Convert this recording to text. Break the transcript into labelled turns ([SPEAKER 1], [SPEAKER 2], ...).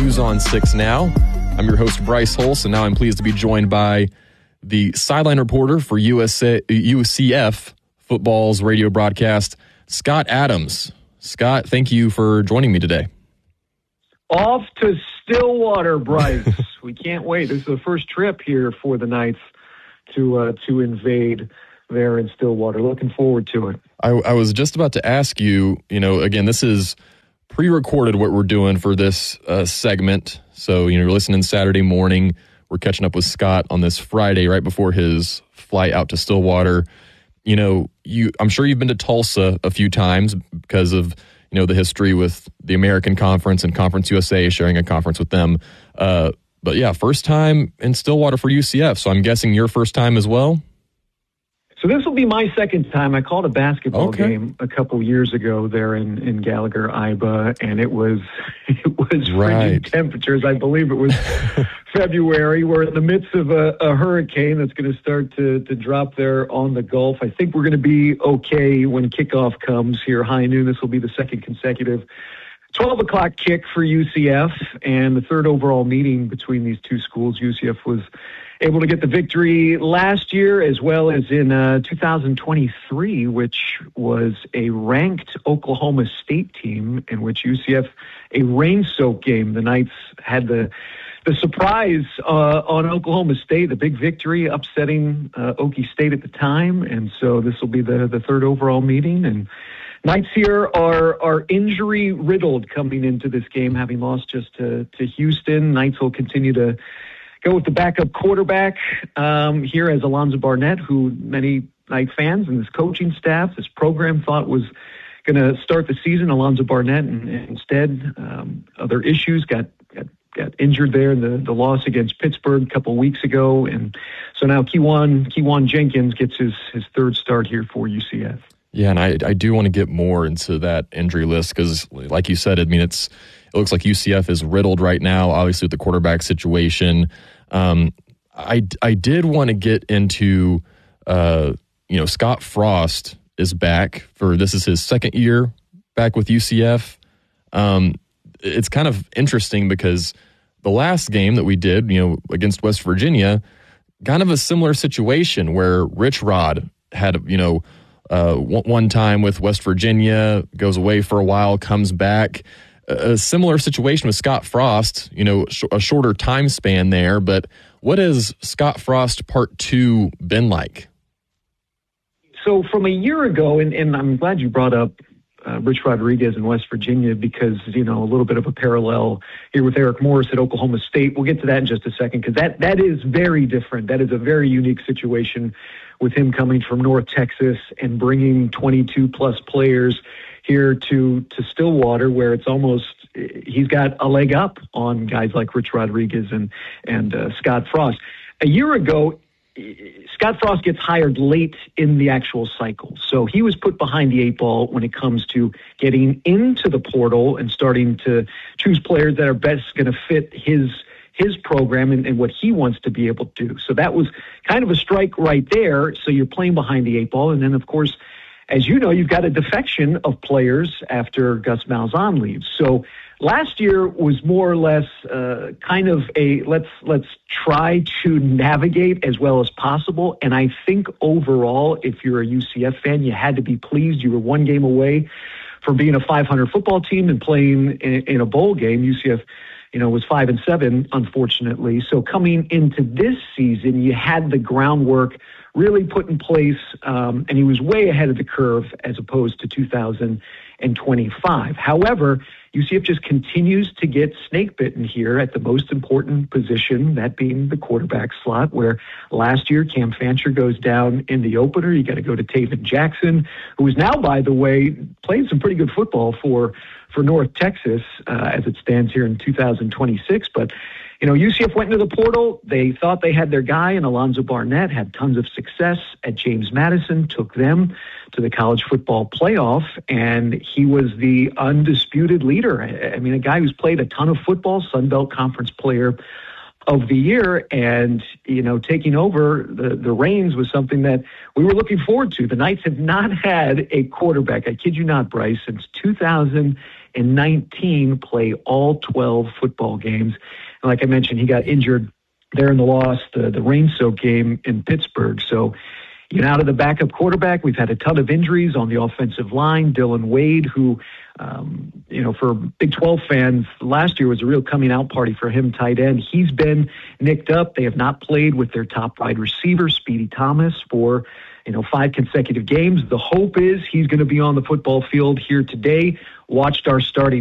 [SPEAKER 1] News on 6 Now. I'm your host, Bryce Hulse, and now I'm pleased to be joined by the sideline reporter for UCF football's radio broadcast, Scott Adams. Scott, thank you for joining me today.
[SPEAKER 2] Off to Stillwater, Bryce. We can't wait. This is the first trip here for the Knights to invade there in Stillwater. Looking forward to it.
[SPEAKER 1] I was just about to ask you, again, this is pre-recorded what we're doing for this segment. So, you're listening Saturday morning. We're catching up with Scott on this Friday right before his flight out to Stillwater. I'm sure you've been to Tulsa a few times because of, the history with the American Conference and Conference USA, sharing a conference with them. But yeah, first time in Stillwater for UCF. So I'm guessing your first time as well?
[SPEAKER 2] So this will be my second time. I called a basketball game a couple years ago there in Gallagher, Iba, and it was frigid temperatures. I believe it was February. We're in the midst of a hurricane that's going to start to drop there on the Gulf. I think we're going to be okay when kickoff comes here, high noon. This will be the second consecutive 12 o'clock kick for UCF, and the third overall meeting between these two schools. UCF was able to get the victory last year as well as in 2023, which was a ranked Oklahoma State team in which UCF, a rain-soaked game. The Knights had the surprise on Oklahoma State, the big victory, upsetting Okie State at the time. And so this will be the third overall meeting. And Knights here are injury-riddled coming into this game, having lost just to Houston. Knights will continue to go with the backup quarterback here as Alonzo Barnett, who many Knight fans and this coaching staff, this program thought was going to start the season. Alonzo Barnett, and instead, other issues, got injured there in the loss against Pittsburgh a couple weeks ago. And so now Kewan Jenkins gets his third start here for UCF.
[SPEAKER 1] Yeah, and I do want to get more into that injury list because, like you said, it looks like UCF is riddled right now, obviously with the quarterback situation. I did want to get into, Scott Frost is back this is his second year back with UCF. It's kind of interesting because the last game that we did, against West Virginia, kind of a similar situation where Rich Rod had, one time with West Virginia, goes away for a while, comes back. A similar situation with Scott Frost, a shorter time span there. But what has Scott Frost Part 2 been like?
[SPEAKER 2] So from a year ago, and I'm glad you brought up Rich Rodriguez in West Virginia because, a little bit of a parallel here with Eric Morris at Oklahoma State. We'll get to that in just a second because that is very different. That is a very unique situation with him coming from North Texas and bringing 22-plus players here to Stillwater, where it's almost he's got a leg up on guys like Rich Rodriguez and Scott Frost. A year ago, Scott Frost gets hired late in the actual cycle. So he was put behind the eight ball when it comes to getting into the portal and starting to choose players that are best going to fit his program and what he wants to be able to do. So that was kind of a strike right there. So you're playing behind the eight ball. And then, of course, as you know, you've got a defection of players after Gus Malzahn leaves. So last year was more or less kind of a let's try to navigate as well as possible. And I think overall, if you're a UCF fan, you had to be pleased. You were one game away from being a 500 football team and playing in a bowl game. UCF, was 5-7, unfortunately. So coming into this season, you had the groundwork really put in place, and he was way ahead of the curve as opposed to 2025. However, UCF just continues to get snake bitten here at the most important position, that being the quarterback slot, where last year Cam Fancher goes down in the opener. You got to go to Taven Jackson, who is now, by the way, playing some pretty good football for North Texas as it stands here in 2026. But UCF went into the portal. They thought they had their guy, and Alonzo Barnett had tons of success at James Madison, took them to the college football playoff, and he was the undisputed leader. I mean, a guy who's played a ton of football, Sun Belt Conference player of the year, and taking over the reins was something that we were looking forward to. The Knights have not had a quarterback, I kid you not, Bryce, since 2018. and 19 play all 12 football games. And like I mentioned, he got injured there in the loss, the rain-soaked game in Pittsburgh. So, out of the backup quarterback, we've had a ton of injuries on the offensive line. Dylan Wade, who, for Big 12 fans, last year was a real coming out party for him, tight end. He's been nicked up. They have not played with their top wide receiver, Speedy Thomas, for 5 consecutive games. The hope is he's going to be on the football field here today. Watched our starting